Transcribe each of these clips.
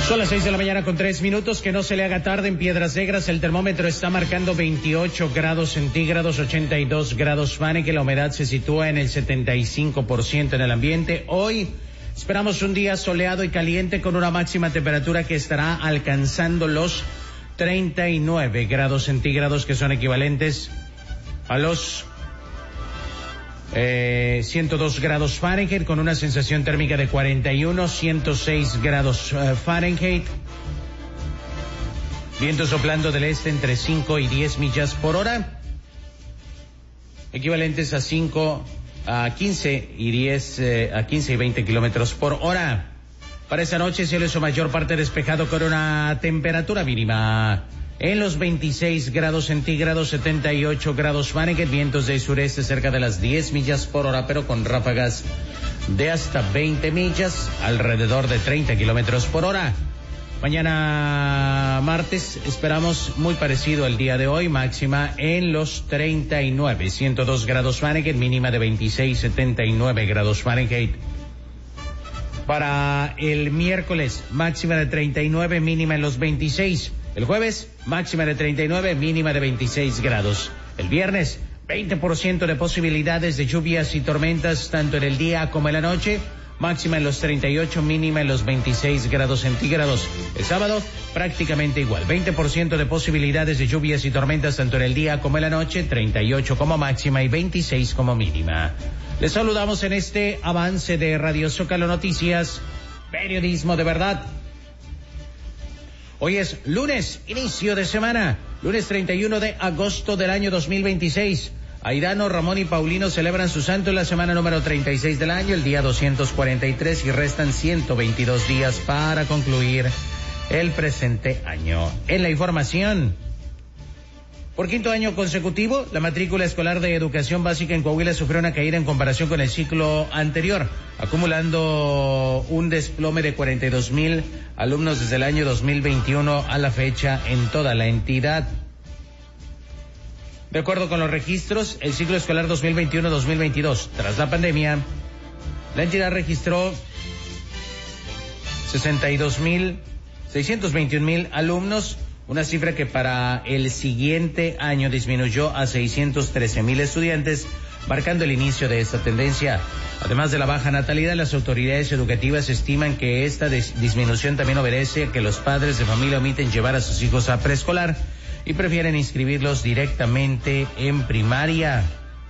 Son las 6 de la mañana con 3 minutos, que no se le haga tarde en Piedras Negras. El termómetro está marcando 28 grados centígrados, 82 grados Fahrenheit. La humedad se sitúa en el 75% en el ambiente. Hoy esperamos un día soleado y caliente con una máxima temperatura que estará alcanzando los 39 grados centígrados, que son equivalentes a los 102 grados Fahrenheit, con una sensación térmica de 41, 106 grados Fahrenheit. Viento soplando del este entre 5 y 10 millas por hora, equivalentes a 15 y 20 kilómetros por hora. Para esta noche, cielo en su mayor parte despejado con una temperatura mínima en los 26 grados centígrados, 78 grados Fahrenheit, vientos del sureste cerca de las 10 millas por hora, pero con ráfagas de hasta 20 millas, alrededor de 30 kilómetros por hora. Mañana martes esperamos muy parecido al día de hoy, máxima en los 39, 102 grados Fahrenheit, mínima de 26, 79 grados Fahrenheit. Para el miércoles, máxima de 39, mínima en los 26. El jueves, máxima de 39, mínima de 26 grados. El viernes, 20% de posibilidades de lluvias y tormentas tanto en el día como en la noche, máxima en los 38, mínima en los 26 grados centígrados. El sábado, prácticamente igual, 20% de posibilidades de lluvias y tormentas tanto en el día como en la noche, 38 como máxima y 26 como mínima. Les saludamos en este avance de Radio Zócalo Noticias, periodismo de verdad. Hoy es lunes, inicio de semana, lunes 31 de agosto del año 2026. Aidano, Ramón y Paulino celebran su santo en la semana número 36 del año, el día 243, y restan 122 días para concluir el presente año. En la información, por quinto año consecutivo, la matrícula escolar de educación básica en Coahuila sufrió una caída en comparación con el ciclo anterior, acumulando un desplome de 42,000 alumnos desde el año 2021 a la fecha en toda la entidad. De acuerdo con los registros, el ciclo escolar 2021-2022, tras la pandemia, la entidad registró 621,000 alumnos, una cifra que para el siguiente año disminuyó a 613,000 estudiantes, marcando el inicio de esta tendencia. Además de la baja natalidad, las autoridades educativas estiman que esta disminución también obedece a que los padres de familia omiten llevar a sus hijos a preescolar y prefieren inscribirlos directamente en primaria.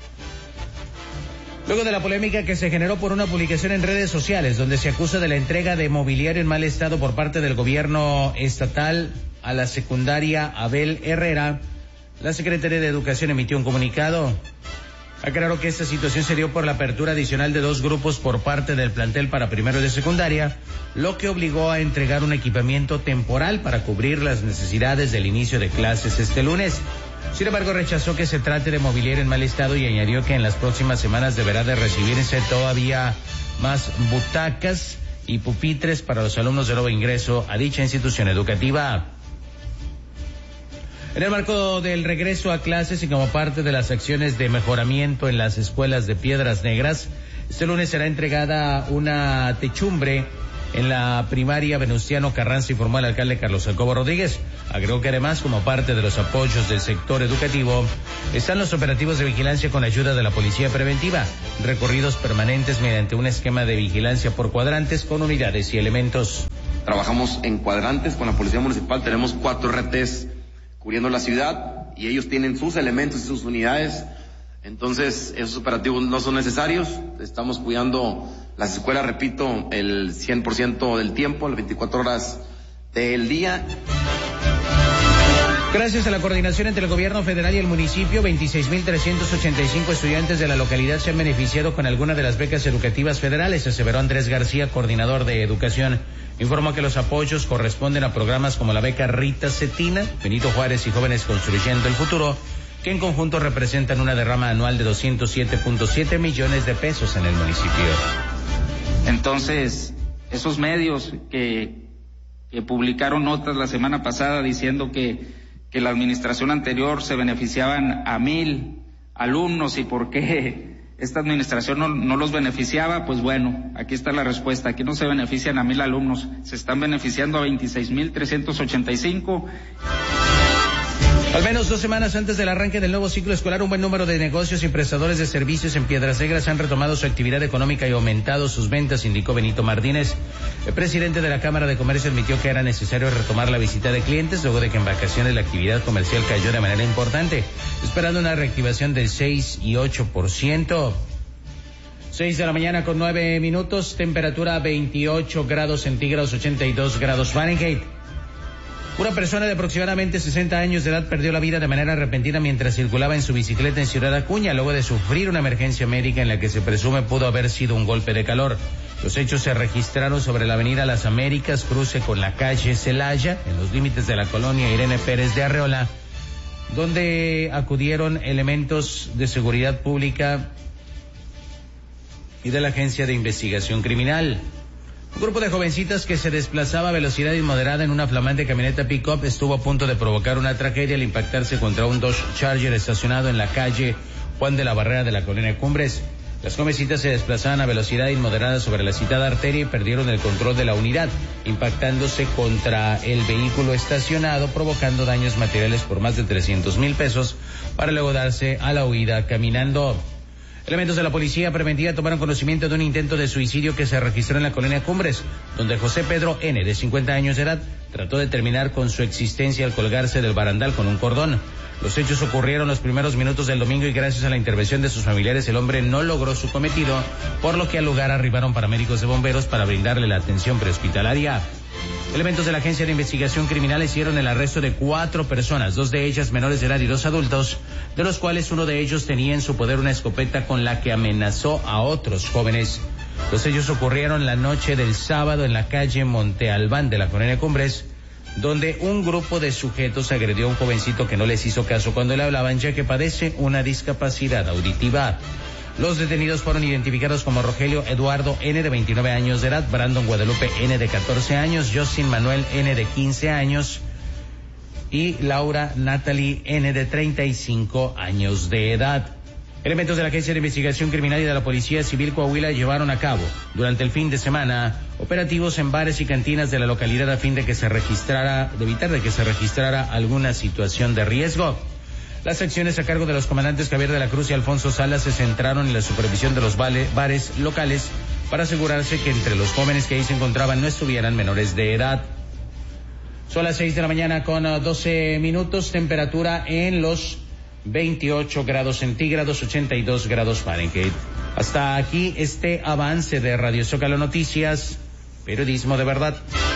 Luego de la polémica que se generó por una publicación en redes sociales donde se acusa de la entrega de mobiliario en mal estado por parte del gobierno estatal a la secundaria Abel Herrera, la Secretaría de Educación emitió un comunicado. Aclaró que esta situación se dio por la apertura adicional de 2 grupos por parte del plantel para primero de secundaria, lo que obligó a entregar un equipamiento temporal para cubrir las necesidades del inicio de clases este lunes. Sin embargo, rechazó que se trate de mobiliario en mal estado y añadió que en las próximas semanas deberá de recibirse todavía más butacas y pupitres para los alumnos de nuevo ingreso a dicha institución educativa. En el marco del regreso a clases y como parte de las acciones de mejoramiento en las escuelas de Piedras Negras, este lunes será entregada una techumbre en la primaria Venustiano Carranza, informó el alcalde Carlos Jacobo Rodríguez. Agregó que además, como parte de los apoyos del sector educativo, están los operativos de vigilancia con ayuda de la policía preventiva, recorridos permanentes mediante un esquema de vigilancia por cuadrantes con unidades y elementos. Trabajamos en cuadrantes con la policía municipal, tenemos 4 RTs cubriendo la ciudad y ellos tienen sus elementos y sus unidades, entonces esos operativos no son necesarios. Estamos cuidando las escuelas, repito, el 100% del tiempo, las 24 horas del día. Gracias a la coordinación entre el gobierno federal y el municipio, 26,385 estudiantes de la localidad se han beneficiado con alguna de las becas educativas federales, aseveró Andrés García, coordinador de educación. Informó que los apoyos corresponden a programas como la beca Rita Cetina, Benito Juárez y Jóvenes Construyendo el Futuro, que en conjunto representan una derrama anual de 207.7 millones de pesos en el municipio. Entonces, esos medios que publicaron notas la semana pasada diciendo que la administración anterior se beneficiaban a 1,000 alumnos y por qué esta administración no los beneficiaba, pues bueno, aquí está la respuesta. Aquí no se benefician a 1,000 alumnos, se están beneficiando a 26,385. Al menos 2 semanas antes del arranque del nuevo ciclo escolar, un buen número de negocios y prestadores de servicios en Piedras Negras han retomado su actividad económica y aumentado sus ventas, indicó Benito Martínez. El presidente de la Cámara de Comercio admitió que era necesario retomar la visita de clientes luego de que en vacaciones la actividad comercial cayó de manera importante, esperando una reactivación del 6 y 8%. 6 de la mañana con 9 minutos, temperatura 28 grados centígrados, 82 grados Fahrenheit. Una persona de aproximadamente 60 años de edad perdió la vida de manera repentina mientras circulaba en su bicicleta en Ciudad Acuña, luego de sufrir una emergencia médica en la que se presume pudo haber sido un golpe de calor. Los hechos se registraron sobre la avenida Las Américas, cruce con la calle Celaya, en los límites de la colonia Irene Pérez de Arreola, donde acudieron elementos de seguridad pública y de la Agencia de Investigación Criminal. Un grupo de jovencitas que se desplazaba a velocidad inmoderada en una flamante camioneta pick-up estuvo a punto de provocar una tragedia al impactarse contra un Dodge Charger estacionado en la calle Juan de la Barrera de la colonia Cumbres. Las jovencitas se desplazaban a velocidad inmoderada sobre la citada arteria y perdieron el control de la unidad, impactándose contra el vehículo estacionado, provocando daños materiales por más de 300,000 pesos, para luego darse a la huida caminando. Elementos de la policía preventiva tomaron conocimiento de un intento de suicidio que se registró en la colonia Cumbres, donde José Pedro N., de 50 años de edad, trató de terminar con su existencia al colgarse del barandal con un cordón. Los hechos ocurrieron los primeros minutos del domingo y gracias a la intervención de sus familiares el hombre no logró su cometido, por lo que al lugar arribaron paramédicos de bomberos para brindarle la atención prehospitalaria. Elementos de la Agencia de Investigación Criminal hicieron el arresto de 4 personas, 2 de ellas menores de edad y 2 adultos, de los cuales uno de ellos tenía en su poder una escopeta con la que amenazó a otros jóvenes. Los hechos ocurrieron la noche del sábado en la calle Monte Albán de la colonia Cumbres, donde un grupo de sujetos agredió a un jovencito que no les hizo caso cuando le hablaban, ya que padece una discapacidad auditiva. Los detenidos fueron identificados como Rogelio Eduardo N., de 29 años de edad, Brandon Guadalupe N., de 14 años, Justin Manuel N., de 15 años y Laura Natalie N., de 35 años de edad. Elementos de la Agencia de Investigación Criminal y de la Policía Civil Coahuila llevaron a cabo durante el fin de semana operativos en bares y cantinas de la localidad a fin de evitar que se registrara alguna situación de riesgo. Las acciones a cargo de los comandantes Javier de la Cruz y Alfonso Salas se centraron en la supervisión de los bares locales para asegurarse que entre los jóvenes que ahí se encontraban no estuvieran menores de edad. Son las 6 de la mañana con 12 minutos, temperatura en los 28 grados centígrados, 82 grados Fahrenheit. Hasta aquí este avance de Radio Zócalo Noticias, periodismo de verdad.